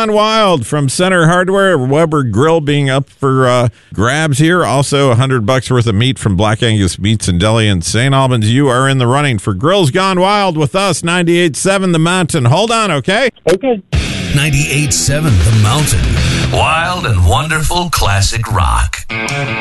Gone Wild from Center Hardware. Weber Grill being up for grabs here. Also, $100 worth of meat from Black Angus Meats and Deli in St. Albans. You are in the running for Grills Gone Wild with us, 98.7 The Mountain. Hold on, okay? Okay. 98.7 The Mountain. Wild and wonderful classic rock.